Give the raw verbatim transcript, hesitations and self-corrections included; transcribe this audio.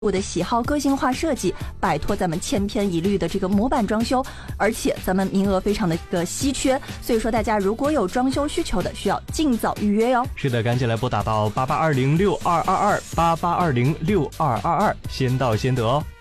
我的喜好个性化设计，摆脱咱们千篇一律的这个模板装修，而且咱们名额非常的个稀缺，所以说大家如果有装修需求的，需要尽早预约哟。 是的，赶紧来拨打到八八二零六二二二八八二零六二二二，先到先得哦。